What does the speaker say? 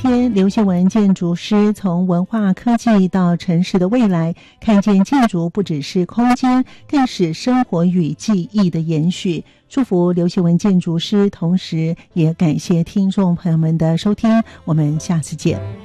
天刘希文建筑师从文化科技到城市的未来，看见建筑不只是空间，更是生活与记忆的延续。祝福刘希文建筑师，同时也感谢听众朋友们的收听，我们下次见。